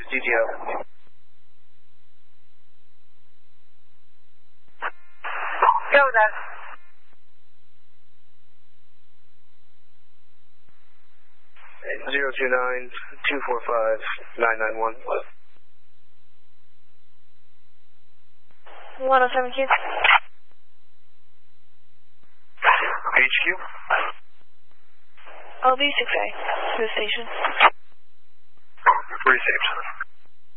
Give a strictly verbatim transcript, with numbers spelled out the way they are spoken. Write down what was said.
D T O. Go with that. Zero two nine two four five nine nine one. One oh seven Q. H Q. L B six A to the station. Received.